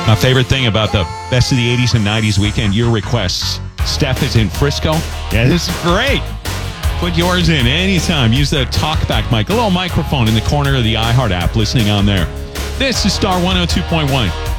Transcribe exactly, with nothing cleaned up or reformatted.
My favorite thing about the Best of the eighties and nineties weekend, your requests. Steph is in Frisco. Yeah, this is great. Put yours in anytime. Use the talkback mic, a little microphone in the corner of the iHeart app, listening on there. This is Star one oh two point one.